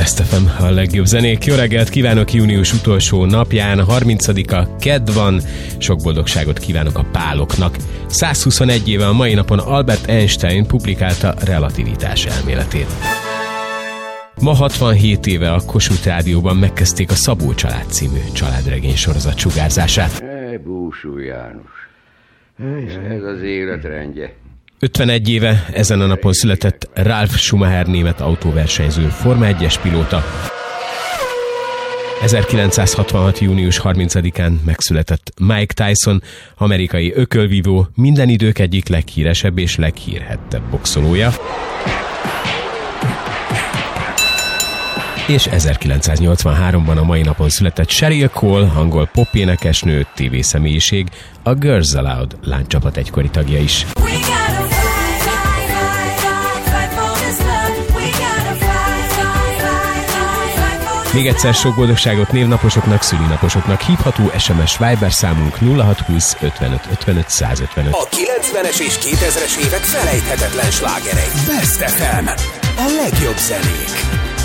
Best FM, a legjobb zenék. Jó reggelt kívánok, június utolsó napján, 30-a kedd van, sok boldogságot kívánok a páloknak. 121 éve a mai napon Albert Einstein publikálta relativitás elméletét. Ma 67 éve a Kossuth Rádióban megkezdték a Szabó család című családregény sorozat sugárzását. Búsú János, ez az életrendje. 51 éve ezen a napon született Ralf Schumacher, német autóversenyző, Forma 1-es pilóta. 1966. június 30-án megszületett Mike Tyson, amerikai ökölvívó, minden idők egyik leghíresebb és leghírhettebb boxolója. És 1983-ban a mai napon született Sheryl Cole, angol popénekesnő, tévészemélyiség, a Girls Aloud lánycsapat egykori tagja is. Még egyszer sok boldogságot névnaposoknak, szülinaposoknak. Hívható SMS Viber számunk 0620 55 55 155. A 90-es és 2000-es évek felejthetetlen slágerei. Best FM. A legjobb zenék.